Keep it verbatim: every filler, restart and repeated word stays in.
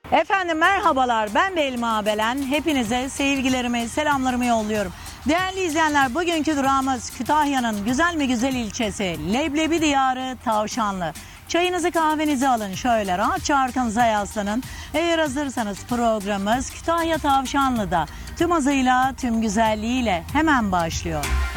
Efendim merhabalar, ben Belma Belen. Hepinize sevgilerimi, selamlarımı yolluyorum. Değerli izleyenler, bugünkü durağımız Kütahya'nın güzel mi güzel ilçesi Leblebi Diyarı Tavşanlı. Çayınızı kahvenizi alın, şöyle rahatça arkanıza yaslanın. Eğer hazırsanız programımız Kütahya Tavşanlı'da tüm hızıyla, tüm güzelliğiyle hemen başlıyor.